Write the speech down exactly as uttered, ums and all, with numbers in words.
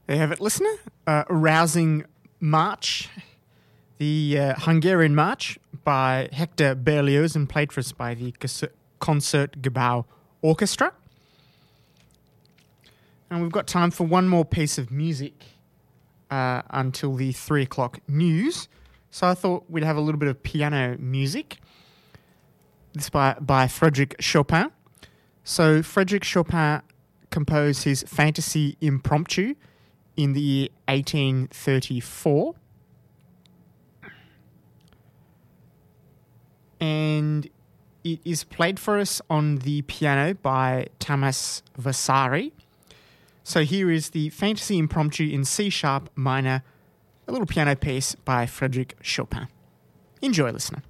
There you have it, listener. Uh, a rousing march, the uh, Hungarian March by Hector Berlioz and played for us by the Concertgebouw Orchestra. And we've got time for one more piece of music uh, until the three o'clock news. So I thought we'd have a little bit of piano music. This by, by Frédéric Chopin. So Frédéric Chopin composed his Fantasy Impromptu in the year eighteen thirty-four. And it is played for us on the piano by Tamas Vasari. So here is the Fantasy Impromptu in C sharp minor, a little piano piece by Frédéric Chopin. Enjoy, listener.